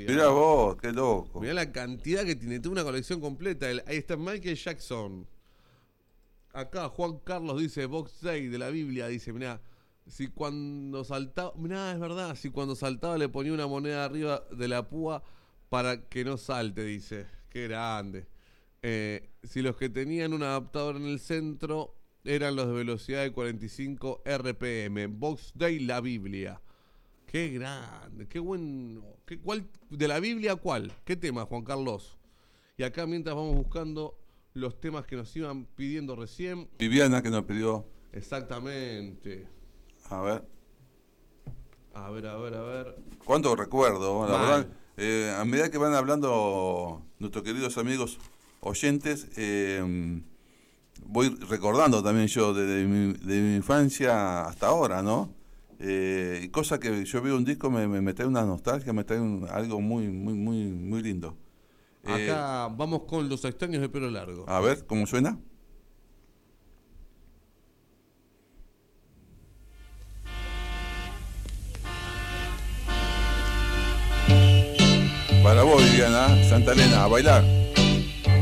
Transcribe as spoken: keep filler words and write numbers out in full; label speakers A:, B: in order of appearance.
A: Mirá vos, qué loco.
B: Mirá la cantidad que tiene, tiene una colección completa. El, ahí está Michael Jackson. Acá Juan Carlos dice, Box Day de la Biblia, dice, mirá, si cuando saltaba, mirá, es verdad, si cuando saltaba le ponía una moneda arriba de la púa para que no salte, dice. Qué grande. Eh, si los que tenían un adaptador en el centro eran los de velocidad de cuarenta y cinco R P M. Box Day, la Biblia. Qué grande, qué bueno. ¿Qué, cuál, ¿De la Biblia cuál? ¿Qué tema, Juan Carlos? Y acá mientras vamos buscando los temas que nos iban pidiendo recién.
A: Viviana que nos pidió.
B: Exactamente.
A: A ver.
B: A ver, a ver, a ver.
A: ¿Cuánto recuerdo? La
B: Mal.
A: verdad, eh, a medida que van hablando nuestros queridos amigos oyentes, eh, voy recordando también yo de, de, mi, de mi infancia hasta ahora, ¿no? Eh, y cosa que yo veo un disco, me, me, me trae una nostalgia, me trae un, algo muy, muy, muy, muy lindo.
B: Acá eh, vamos con Los Extraños de Pelo Largo.
A: A ver, ¿cómo suena? Para vos, Viviana, Santa Elena, a bailar.